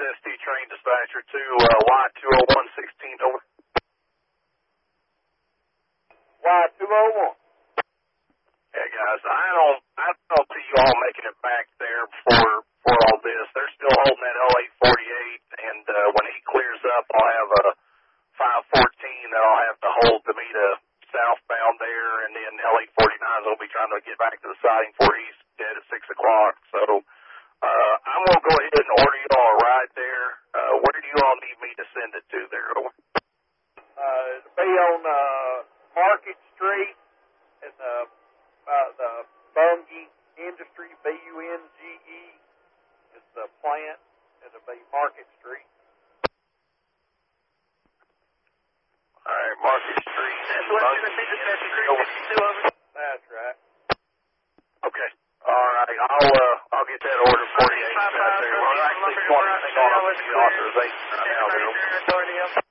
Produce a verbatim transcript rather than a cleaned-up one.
S T train dispatcher to uh, Y two oh one sixteen over. Y two oh one. Yeah, guys, I don't, I don't see you all making it back there for for all this. They're still holding that L eight forty-eight, and uh, when he clears up, I'll have a five fourteen that I'll have to hold to meet a southbound there, and then L eight forty-nines will be trying to get back to the siding for he's dead at six o'clock. So uh, I'm gonna go ahead and order you all a ride there. Uh, where do you all need me to send it to there? Over. Uh, it'll be on uh, Market Street in the uh, the Bungie Industry, B U N G E is the plant. It'll be Market Street. All right, Market Street. That's what's going to be the best fifty-two of it. That's right. Okay. All right. I'll uh, I'll get that order for you. Well, actually, twenty-thing on the authorization right now.